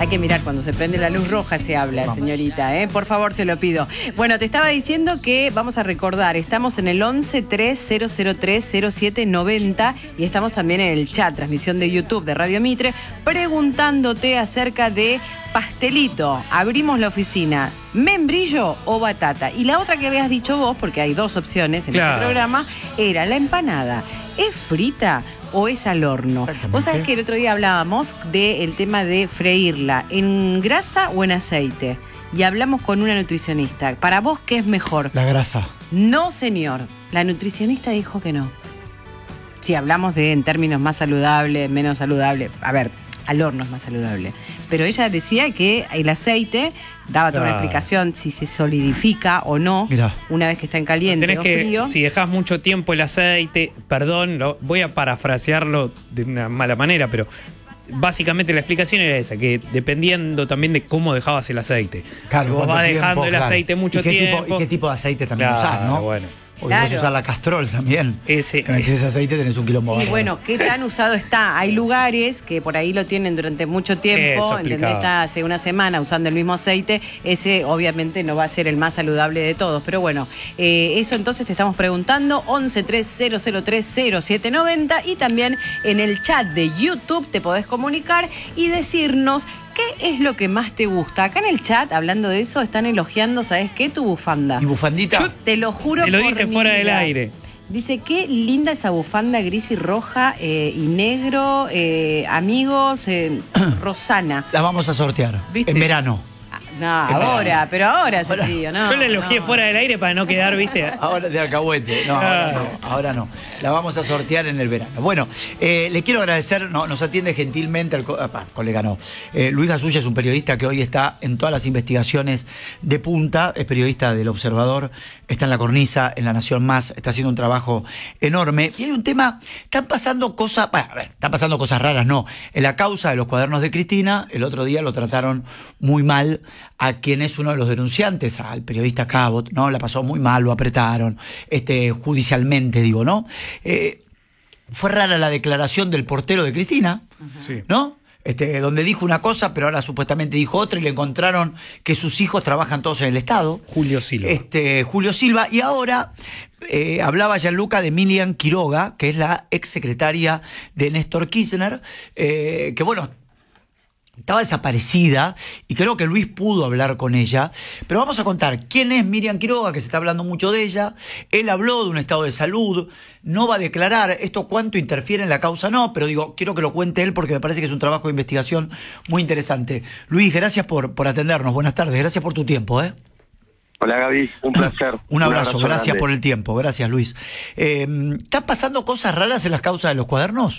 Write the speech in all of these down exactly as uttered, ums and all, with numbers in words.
Hay que mirar, cuando se prende la luz roja se habla, vamos. Señorita, ¿eh? Por favor, se lo pido. Bueno, te estaba diciendo que vamos a recordar, estamos en el once tres cero cero tres cero siete noventa y estamos también en el chat, transmisión de YouTube de Radio Mitre, preguntándote acerca de pastelito. Abrimos la oficina, membrillo o batata. Y la otra que habías dicho vos, porque hay dos opciones en claro. este programa, era la empanada. ¿Es frita o es al horno? Vos sabés que el otro día hablábamos del tema de freírla, ¿en grasa o en aceite? Y hablamos con una nutricionista. ¿Para vos qué es mejor? La grasa. No, señor. La nutricionista dijo que no. Si hablamos de en términos más saludables, menos saludables, a ver, al horno es más saludable. Pero ella decía que el aceite, daba toda una explicación si se solidifica o no. Mirá. Una vez que está en caliente Tenés o que, frío. Si dejas mucho tiempo el aceite, perdón, lo, voy a parafrasearlo de una mala manera, pero básicamente la explicación era esa, que dependiendo también de cómo dejabas el aceite. Claro, si vos vas tiempo, dejando el claro. aceite mucho ¿Y qué tiempo. Tipo, ¿Y qué tipo de aceite también claro, usás, no? Bueno. Porque claro. vos usás la Castrol también. Ese, en ese aceite tenés un quilombo. Sí, bárbaro. Bueno, ¿qué tan usado está? Hay lugares que por ahí lo tienen durante mucho tiempo, ¿entendés? Está hace una semana usando el mismo aceite. Ese obviamente no va a ser el más saludable de todos. Pero bueno, eh, eso entonces te estamos preguntando. once tres cero cero tres cero siete noventa y también en el chat de YouTube te podés comunicar y decirnos ¿qué es lo que más te gusta? Acá en el chat, hablando de eso, están elogiando, ¿sabes qué? Tu bufanda. ¿Y bufandita? Yo te lo juro Se lo por dije mi fuera vida. del aire. Dice, qué linda esa bufanda gris y roja eh, y negro. Eh, amigos, eh, Rosana. La vamos a sortear. ¿Viste? En verano. No, ahora, pero ahora hace frío, ¿no? Yo le elogié no. fuera del aire para no quedar, ¿viste? Ahora de alcahuete. No, ahora no, ahora no. La vamos a sortear en el verano. Bueno, eh, le quiero agradecer, no, nos atiende gentilmente el co ah, colega, no. Eh, Luis Gasulla es un periodista que hoy está en todas las investigaciones de punta, es periodista del Observador, está en La Cornisa, en La Nación Más, está haciendo un trabajo enorme. Y hay un tema, están pasando cosas, bueno, a ver, están pasando cosas raras, no. En la causa de los cuadernos de Cristina, el otro día lo trataron muy mal a quien es uno de los denunciantes, al periodista Cabot, ¿no? La pasó muy mal, lo apretaron, este, judicialmente, digo, ¿no? Eh, fue rara la declaración del portero de Cristina, uh-huh. ¿no? Este, donde dijo una cosa, pero ahora supuestamente dijo otra, y le encontraron que sus hijos trabajan todos en el Estado. Julio Silva. Este, Julio Silva, y ahora eh, hablaba Gianluca de Miriam Quiroga, que es la exsecretaria de Néstor Kirchner, eh, que bueno, estaba desaparecida y creo que Luis pudo hablar con ella, pero vamos a contar quién es Miriam Quiroga, que se está hablando mucho de ella. Él habló de un estado de salud, no va a declarar esto cuánto interfiere en la causa, no, pero digo, quiero que lo cuente él porque me parece que es un trabajo de investigación muy interesante. Luis, gracias por, por atendernos, buenas tardes, gracias por tu tiempo, ¿eh? Hola Gaby, un placer. un, abrazo, un abrazo, gracias grande. Por el tiempo, gracias Luis. Eh, ¿Están pasando cosas raras en las causas de los cuadernos?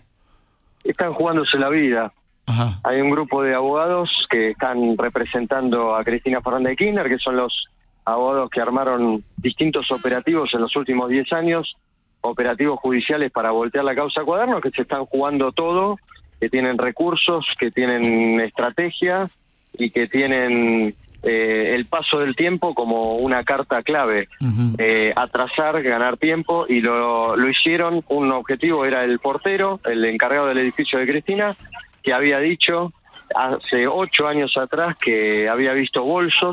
Están jugándose la vida. Ajá. Hay un grupo de abogados que están representando a Cristina Fernández de Kirchner, que son los abogados que armaron distintos operativos en los últimos diez años, operativos judiciales para voltear la causa Cuadernos, que se están jugando todo, que tienen recursos, que tienen estrategia y que tienen eh, el paso del tiempo como una carta clave. Uh-huh. eh, atrasar, ganar tiempo, y lo, lo hicieron. Un objetivo era el portero, el encargado del edificio de Cristina, que había dicho hace ocho años atrás que había visto bolsos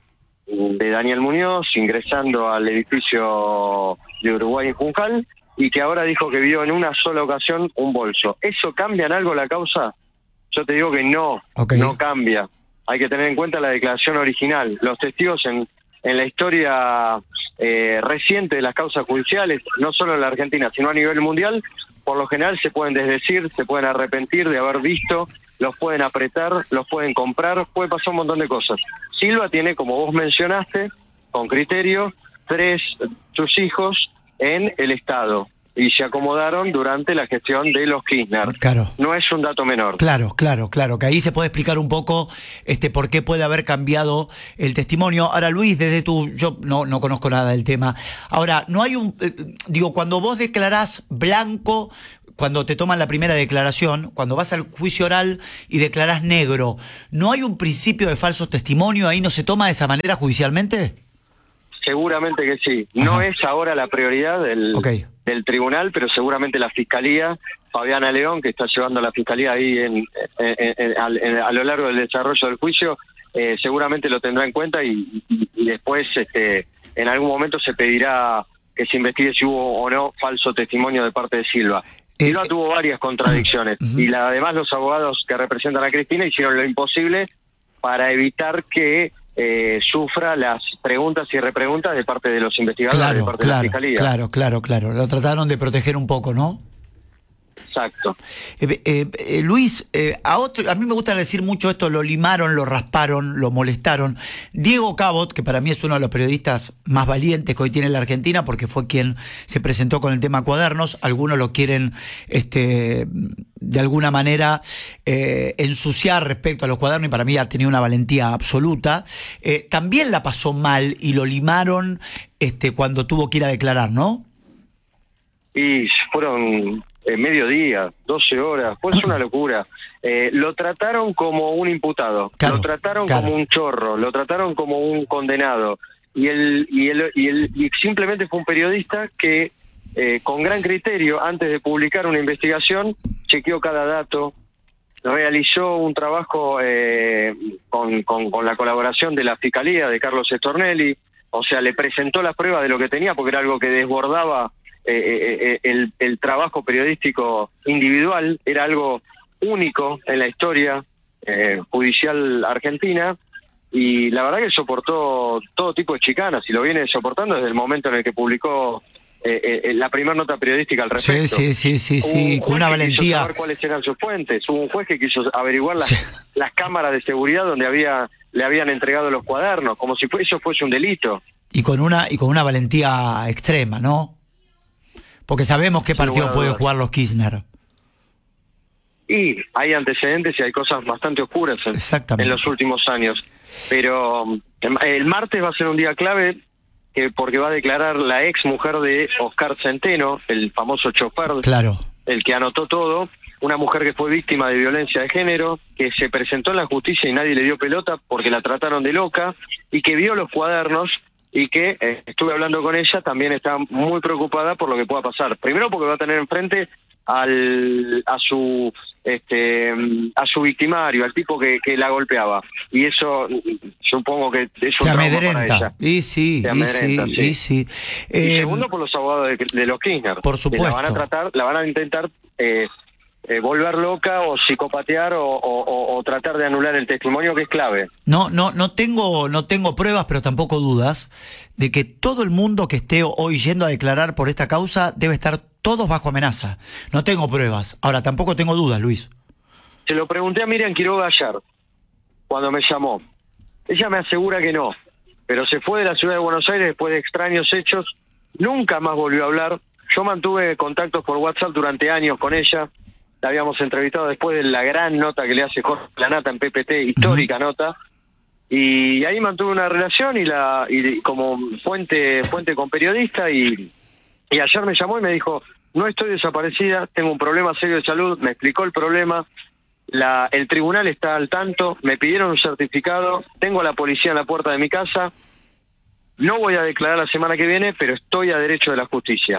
de Daniel Muñoz ingresando al edificio de Uruguay en Juncal, y que ahora dijo que vio en una sola ocasión un bolso. ¿Eso cambia en algo la causa? Yo te digo que no, okay. no cambia. Hay que tener en cuenta la declaración original. Los testigos en, en la historia eh, reciente de las causas judiciales, no solo en la Argentina, sino a nivel mundial, por lo general se pueden desdecir, se pueden arrepentir de haber visto, los pueden apretar, los pueden comprar, puede pasar un montón de cosas. Silva tiene, como vos mencionaste, con criterio, tres sus hijos en el Estado, y se acomodaron durante la gestión de los Kirchner. Claro. No es un dato menor. Claro, claro, claro, que ahí se puede explicar un poco este por qué puede haber cambiado el testimonio. Ahora, Luis, desde tu... Yo no, no conozco nada del tema. Ahora, no hay un... Eh, digo, cuando vos declarás blanco, cuando te toman la primera declaración, cuando vas al juicio oral y declarás negro, ¿no hay un principio de falso testimonio? ¿Ahí no se toma de esa manera judicialmente? Seguramente que sí. No Ajá. es ahora la prioridad del... Okay. del tribunal, pero seguramente la Fiscalía Fabiana León, que está llevando a la fiscalía ahí en, en, en, en, en, a lo largo del desarrollo del juicio, eh, seguramente lo tendrá en cuenta y, y, y después este, en algún momento se pedirá que se investigue si hubo o no falso testimonio de parte de Silva. Eh, Silva tuvo varias contradicciones uh-huh. y la, además los abogados que representan a Cristina hicieron lo imposible para evitar que eh, sufra las preguntas y repreguntas de parte de los investigadores, claro, de parte claro, de la Fiscalía. Claro, claro, claro. Lo trataron de proteger un poco, ¿no? Exacto. Eh, eh, eh, Luis, eh, a otro, a mí me gusta decir mucho esto, lo limaron, lo rasparon, lo molestaron. Diego Cabot, que para mí es uno de los periodistas más valientes que hoy tiene la Argentina, porque fue quien se presentó con el tema cuadernos, algunos lo quieren este, de alguna manera eh, ensuciar respecto a los cuadernos, y para mí ha tenido una valentía absoluta. Eh, también la pasó mal y lo limaron este, cuando tuvo que ir a declarar, ¿no? Y fueron... Eh, mediodía, doce horas, pues una locura. Eh, lo trataron como un imputado, claro, lo trataron claro. como un chorro, lo trataron como un condenado. Y él, y él, y él y simplemente fue un periodista que, eh, con gran criterio, antes de publicar una investigación, chequeó cada dato, realizó un trabajo eh, con, con, con la colaboración de la Fiscalía, de Carlos Stornelli, o sea, le presentó las pruebas de lo que tenía, porque era algo que desbordaba Eh, eh, el, el trabajo periodístico individual, era algo único en la historia eh, judicial argentina, y la verdad que soportó todo tipo de chicanas y lo viene soportando desde el momento en el que publicó eh, eh, la primera nota periodística al respecto. Sí, sí, sí, sí, sí, con una valentía. Quiso saber cuáles eran sus fuentes. Hubo un juez que quiso averiguar las, sí. las cámaras de seguridad donde había le habían entregado los cuadernos, como si eso fuese un delito. Y con una y con una valentía extrema, ¿no? Porque sabemos qué partido puede jugar los Kirchner. Y hay antecedentes y hay cosas bastante oscuras en, en los últimos años. Pero el martes va a ser un día clave que porque va a declarar la ex mujer de Oscar Centeno, el famoso chofer, claro. el que anotó todo, una mujer que fue víctima de violencia de género, que se presentó en la justicia y nadie le dio pelota porque la trataron de loca, y que vio los cuadernos y que eh, estuve hablando con ella, también está muy preocupada por lo que pueda pasar. Primero porque va a tener enfrente al a su este a su victimario, al tipo que, que la golpeaba, y eso supongo que es un trauma para ella. Y sí, y sí, sí, y sí. Eh, y segundo por los abogados de, de los Kirchner. Por supuesto. Que la van a tratar, la van a intentar eh, Eh, volver loca o psicopatear o, o, o tratar de anular el testimonio, que es clave. No, no, no tengo, no tengo pruebas, pero tampoco dudas de que todo el mundo que esté hoy yendo a declarar por esta causa debe estar todos bajo amenaza. No tengo pruebas. Ahora, tampoco tengo dudas, Luis. Se lo pregunté a Miriam Quiroga ayer, cuando me llamó. Ella me asegura que no, pero se fue de la ciudad de Buenos Aires después de extraños hechos, nunca más volvió a hablar. Yo mantuve contactos por WhatsApp durante años con ella. La habíamos entrevistado después de la gran nota que le hace Jorge Lanata en P P T, histórica uh-huh. nota, y ahí mantuve una relación y la y como fuente fuente con periodista, y, y ayer me llamó y me dijo, no estoy desaparecida, tengo un problema serio de salud, me explicó el problema, la el tribunal está al tanto, me pidieron un certificado, tengo a la policía en la puerta de mi casa, no voy a declarar la semana que viene, pero estoy a derecho de la justicia.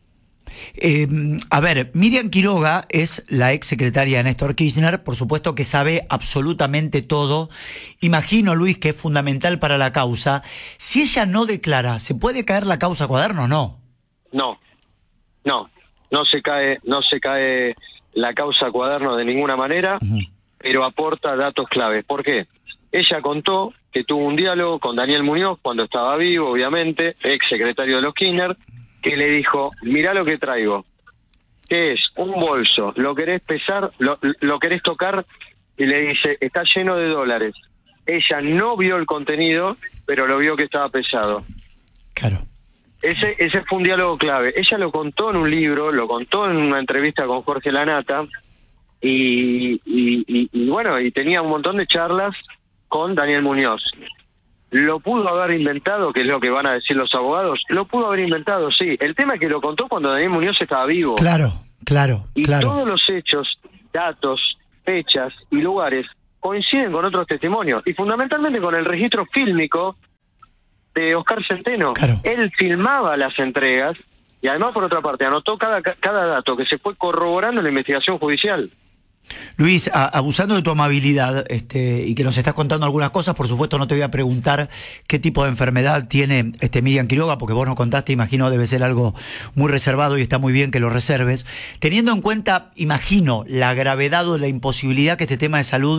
Eh, a ver, Miriam Quiroga es la ex secretaria de Néstor Kirchner, por supuesto que sabe absolutamente todo. Imagino, Luis, que es fundamental para la causa. Si ella no declara, ¿se puede caer la causa Cuadernos? No. No, no, no se cae, no se cae la causa Cuadernos de ninguna manera, uh-huh. pero aporta datos claves. ¿Por qué? Ella contó que tuvo un diálogo con Daniel Muñoz cuando estaba vivo, obviamente, ex secretario de los Kirchner, que le dijo, mirá lo que traigo, que es un bolso, lo querés pesar, lo, lo querés tocar, y le dice, está lleno de dólares. Ella no vio el contenido, pero lo vio que estaba pesado. Claro. Ese, ese fue un diálogo clave. Ella lo contó en un libro, lo contó en una entrevista con Jorge Lanata, y, y, y, y bueno, y tenía un montón de charlas con Daniel Muñoz. ¿Lo pudo haber inventado, que es lo que van a decir los abogados? Lo pudo haber inventado, sí. El tema es que lo contó cuando Daniel Muñoz estaba vivo. Claro, claro, y claro. todos los hechos, datos, fechas y lugares coinciden con otros testimonios. Y fundamentalmente con el registro fílmico de Oscar Centeno. Claro. Él filmaba las entregas Y además, por otra parte, anotó cada, cada dato que se fue corroborando en la investigación judicial. Luis, a, abusando de tu amabilidad este, y que nos estás contando algunas cosas, por supuesto no te voy a preguntar qué tipo de enfermedad tiene este Miriam Quiroga, porque vos nos contaste, imagino debe ser algo muy reservado y está muy bien que lo reserves. Teniendo en cuenta, imagino, la gravedad o la imposibilidad que este tema de salud